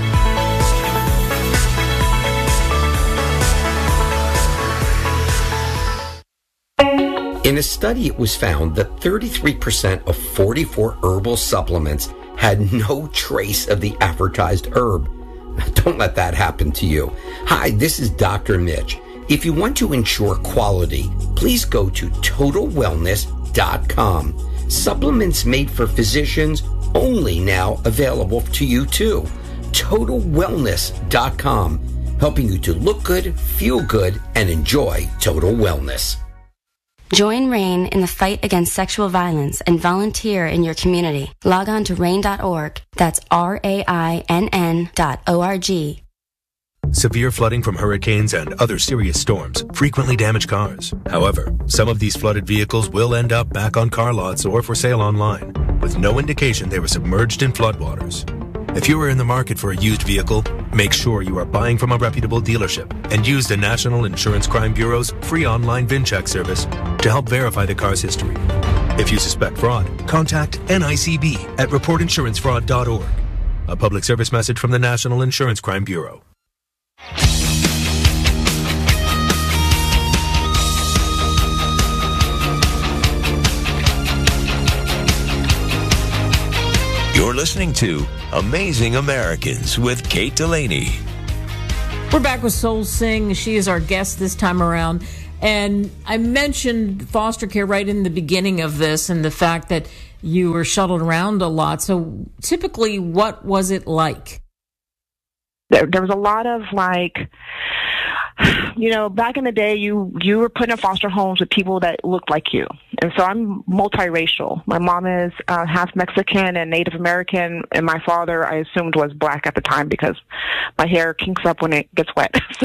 In a study, it was found that 33% of 44 herbal supplements had no trace of the advertised herb. Don't let that happen to you. Hi, this is Dr. Mitch. If you want to ensure quality, please go to TotalWellness.com. Supplements made for physicians, only now available to you too. TotalWellness.com, helping you to look good, feel good, and enjoy total wellness. Join RAINN in the fight against sexual violence and volunteer in your community. Log on to RAINN.org. That's RAINN.org. Severe flooding from hurricanes and other serious storms frequently damage cars. However, some of these flooded vehicles will end up back on car lots or for sale online, with no indication they were submerged in floodwaters. If you are in the market for a used vehicle, make sure you are buying from a reputable dealership and use the National Insurance Crime Bureau's free online VIN check service to help verify the car's history. If you suspect fraud, contact NICB at reportinsurancefraud.org. A public service message from the National Insurance Crime Bureau. You're listening to Amazing Americans with Kate Delaney. We're back with Soul Singh. She is our guest this time around. And I mentioned foster care right in the beginning of this and the fact that you were shuttled around a lot. So typically, what was it like? There was a lot of back in the day, you were put in foster homes with people that looked like you. And so I'm multiracial. My mom is half Mexican and Native American, and my father, I assumed, was black at the time because my hair kinks up when it gets wet. So,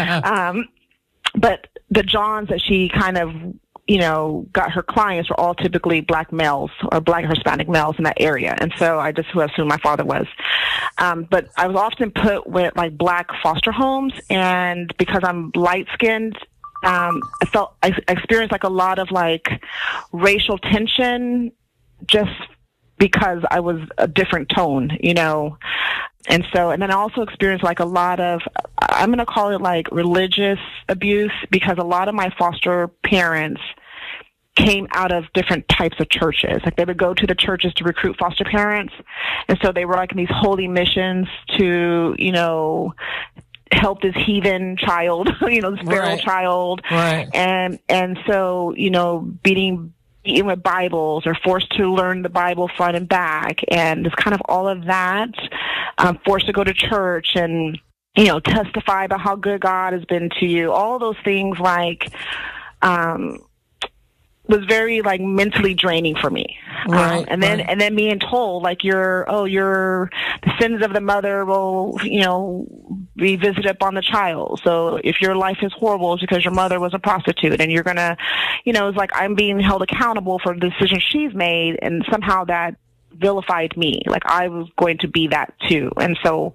but the Johns that she kind of, got her clients were all typically black males or black Hispanic males in that area. And so I just assumed my father was. But I was often put with black foster homes, and because I'm light skinned, I experienced a lot of racial tension just because I was a different tone, And then I also experienced a lot of, I'm going to call it religious abuse, because a lot of my foster parents came out of different types of churches. They would go to the churches to recruit foster parents. And so they were in these holy missions to, help this heathen child, this feral child. Right. And so, beaten with Bibles or forced to learn the Bible front and back. And it's kind of all of that, forced to go to church and, testify about how good God has been to you. All those things was very mentally draining for me. Right. And then being told the sins of the mother will, be visited upon the child. So if your life is horrible, it's because your mother was a prostitute, and you're gonna, it's I'm being held accountable for the decisions she's made, and somehow that vilified me. I was going to be that too. And so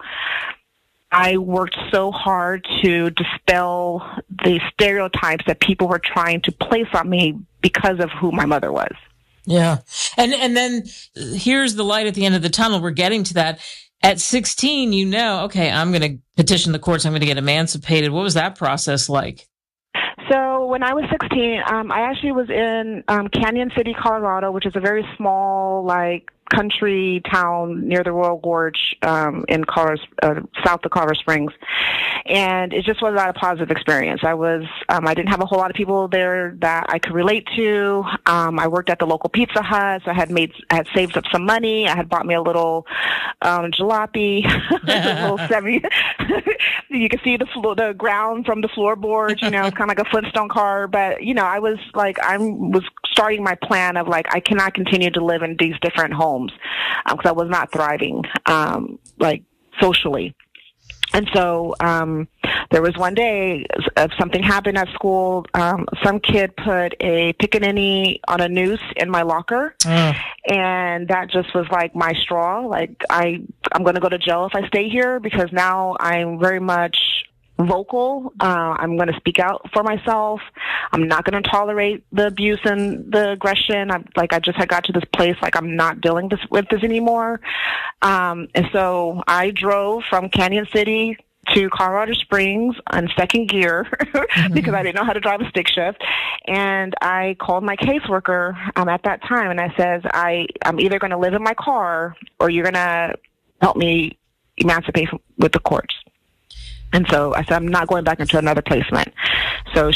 I worked so hard to dispel the stereotypes that people were trying to place on me because of who my mother was. Yeah. And then here's the light at the end of the tunnel. We're getting to that. At 16, okay, I'm going to petition the courts. I'm going to get emancipated. What was that process like? So when I was 16, I actually was in Canyon City, Colorado, which is a very small, country town near the Royal Gorge in south of Colorado Springs. And it just was not a positive experience. I didn't have a whole lot of people there that I could relate to. I worked at the local Pizza Hut, so I had saved up some money. I had bought me a little jalopy, a little 70. You can see the ground from the floorboard, it's kind of like a Flintstone car. But, I was starting my plan of I cannot continue to live in these different homes because I was not thriving, socially. And so there was one day something happened at school. Some kid put a pickaninny on a noose in my locker, and that just was my straw. I'm going to go to jail if I stay here, because now I'm very much vocal. I'm going to speak out for myself. I'm not going to tolerate the abuse and the aggression. I just had got to this place I'm not dealing with this anymore. And so I drove from Canyon City to Colorado Springs on second gear because I didn't know how to drive a stick shift. And I called my caseworker at that time, and I said, I'm either going to live in my car or you're going to help me emancipate with the courts. And so I said, I'm not going back into another placement. So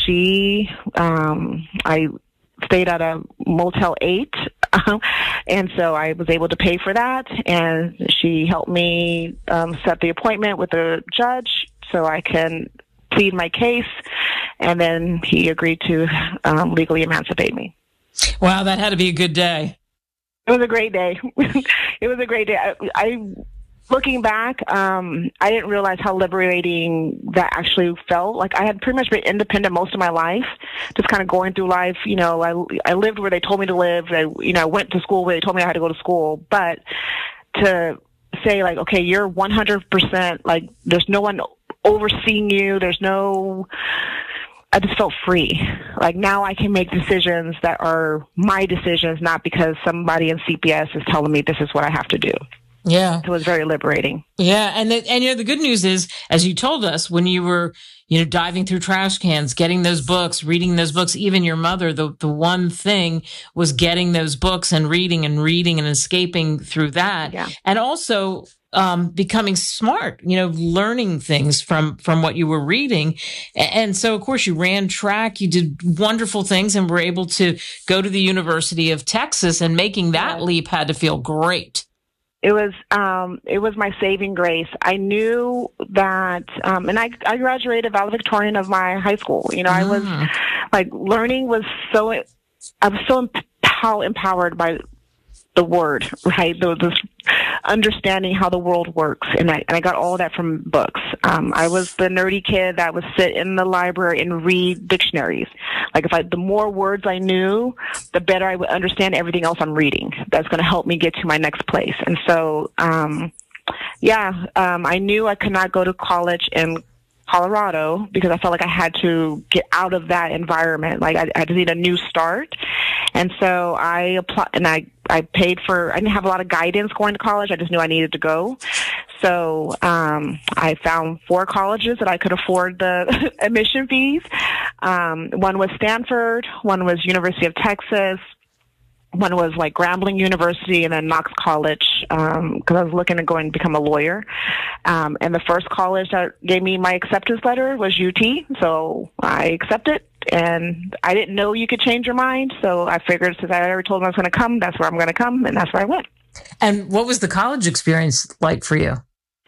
I stayed at a Motel 8, and so I was able to pay for that, and she helped me set the appointment with the judge so I can plead my case, and then he agreed to legally emancipate me. Wow, that had to be a good day. It was a great day. It was a great day. Looking back, I didn't realize how liberating that actually felt. Like, I had pretty much been independent most of my life, just kind of going through life. You know, I lived where they told me to live. I went to school where they told me I had to go to school. But to say, like, okay, you're 100%, like, there's no one overseeing you. I just felt free. Like, now I can make decisions that are my decisions, not because somebody in CPS is telling me this is what I have to do. Yeah. So it was very liberating. Yeah. And the good news is, as you told us, when you were, diving through trash cans, getting those books, reading those books, even your mother, the one thing was getting those books and reading and escaping through that. Yeah. And also, becoming smart, learning things from what you were reading. And so, of course, you ran track, you did wonderful things and were able to go to the University of Texas, and making that leap had to feel great. It was my saving grace. I knew that, and I graduated valedictorian of my high school. I was like, learning was I was so empowered by the word, right? This understanding how the world works. And I got all that from books. I was the nerdy kid that would sit in the library and read dictionaries. Like, the more words I knew, the better I would understand everything else I'm reading. That's going to help me get to my next place. And so, I knew I could not go to college in Colorado because I felt like I had to get out of that environment. Like, I just need a new start. And so I applied, and I paid for, I didn't have a lot of guidance going to college. I just knew I needed to go. So I found 4 colleges that I could afford the admission fees. One was Stanford, one was University of Texas, one was like Grambling University, and then Knox College, because I was looking to go and become a lawyer. And the first college that gave me my acceptance letter was UT, so I accepted. And I didn't know you could change your mind, so I figured since I already told them I was going to come, that's where I'm going to come, and that's where I went. And what was the college experience like for you?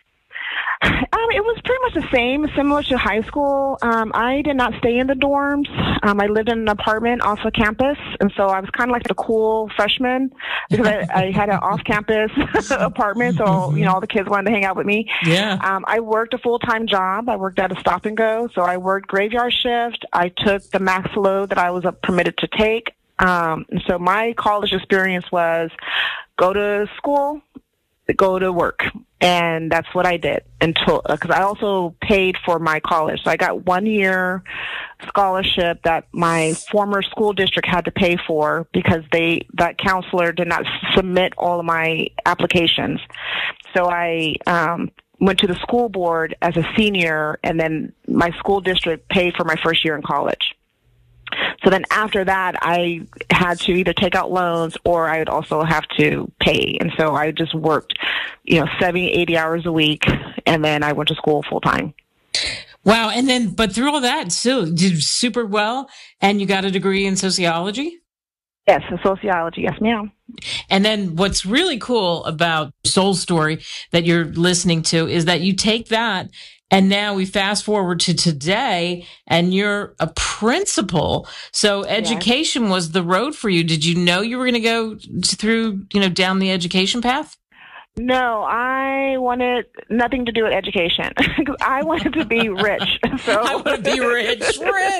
It was pretty much the same, similar to high school. I did not stay in the dorms. I lived in an apartment off of campus, and so I was kind of like the cool freshman because I had an off-campus apartment, so all the kids wanted to hang out with me. Yeah. I worked a full-time job. I worked at a stop and go, so I worked graveyard shift. I took the max load that I was permitted to take. And so my college experience was go to school, go to work. And that's what I did because I also paid for my college. So I got 1 year scholarship that my former school district had to pay for because that counselor did not submit all of my applications. So I went to the school board as a senior, and then my school district paid for my first year in college. So then after that, I had to either take out loans or I would also have to pay. And so I just worked, 70, 80 hours a week, and then I went to school full time. Wow. And then, but through all that, still did super well, and you got a degree in sociology? Yes, in sociology. Yes, ma'am. And then what's really cool about Soul Story that you're listening to is that you take that, and now we fast forward to today, and you're a principal. So education was the road for you. Did you know you were going to go through, down the education path? No, I wanted nothing to do with education because I wanted to be rich. So I want to be rich.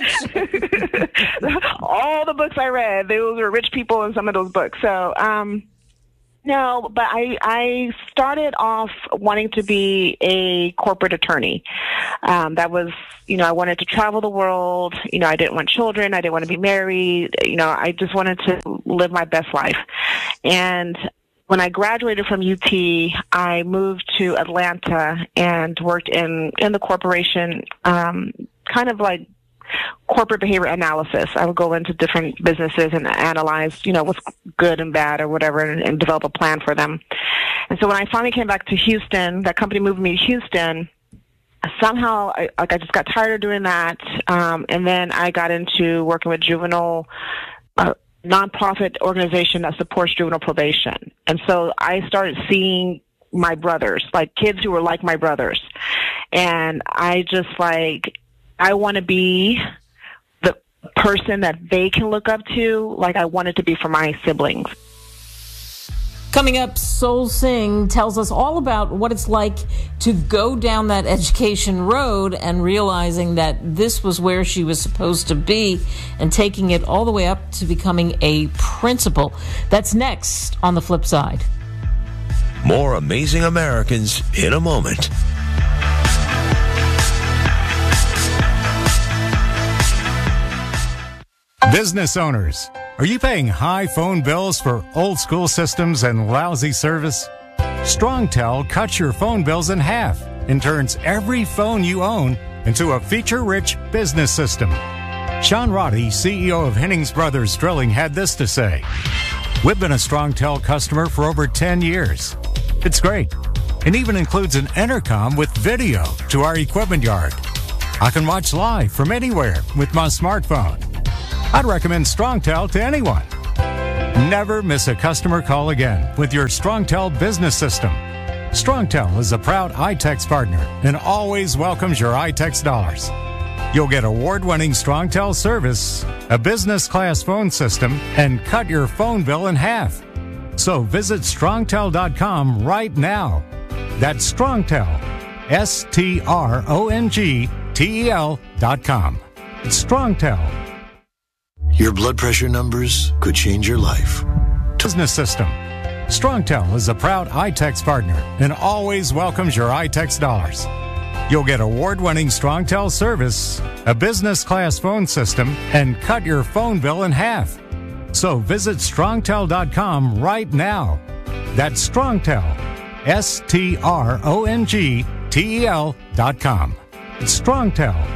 All the books I read, those were rich people in some of those books. So, no, but I started off wanting to be a corporate attorney. That was, I wanted to travel the world. I didn't want children. I didn't want to be married. I just wanted to live my best life. And when I graduated from UT, I moved to Atlanta and worked in the corporation, kind of like corporate behavior analysis. I would go into different businesses and analyze, what's good and bad or whatever, and develop a plan for them. And so when I finally came back to Houston, that company moved me to Houston. Somehow, I just got tired of doing that. And then I got into working with juvenile nonprofit organization that supports juvenile probation. And so I started seeing my brothers, like kids who were like my brothers. And I just I want to be the person that they can look up to, like I wanted to be for my siblings. Coming up, Soul Singh tells us all about what it's like to go down that education road and realizing that this was where she was supposed to be and taking it all the way up to becoming a principal. That's next on The Flip Side. More Amazing Americans in a moment. Business owners, are you paying high phone bills for old school systems and lousy service? StrongTel cuts your phone bills in half and turns every phone you own into a feature-rich business system. Sean Roddy, CEO of Hennings Brothers Drilling, had this to say: "We've been a StrongTel customer for over 10 years. It's great. It even includes an intercom with video to our equipment yard. I can watch live from anywhere with my smartphone. I'd recommend StrongTel to anyone. Never miss a customer call again with your StrongTel business system. StrongTel is a proud iTex partner and always welcomes your iTex dollars. You'll get award-winning StrongTel service, a business-class phone system, and cut your phone bill in half. So visit StrongTel.com right now. That's StrongTel, StrongTel.com. It's StrongTel. Your blood pressure numbers could change your life. Business system. StrongTel is a proud iTex partner and always welcomes your iTex dollars. You'll get award-winning StrongTel service, a business-class phone system, and cut your phone bill in half. So visit StrongTel.com right now. That's StrongTel, StrongTel.com. It's StrongTel.